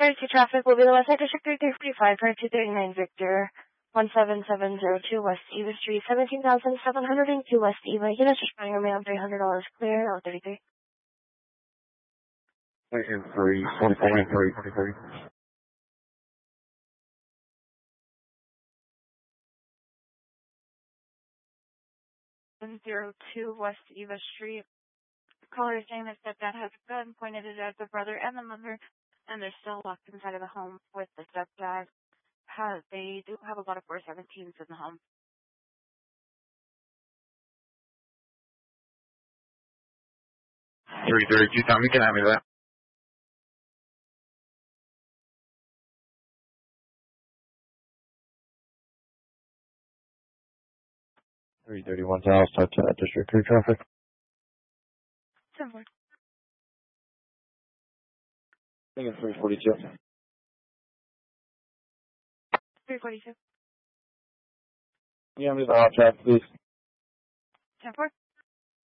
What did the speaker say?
32 traffic will be the West Side District 3345, car 239 Victor, 17702 West Eva Street, 17,702 West Eva. Units responding remain $300 clear, L33. Station 3, 143. 102 West Eva Street. Caller is saying their stepdad has a gun pointed at the brother and the mother, and they're still locked inside of the home with the stepdad. They do have a lot of 417s in the home. 332, Tommy, can I have me that? $331 touch District 3 traffic. 10-4. I think it's 342. 342. Yeah, I'm just off track, please. 10-4.